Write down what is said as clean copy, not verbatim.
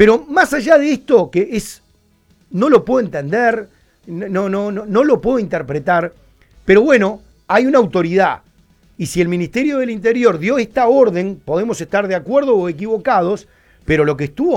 Pero más allá de esto, que es, no lo puedo entender, no lo puedo interpretar, pero bueno, hay una autoridad. Y si el Ministerio del Interior dio esta orden, podemos estar de acuerdo o equivocados, pero lo que estuvo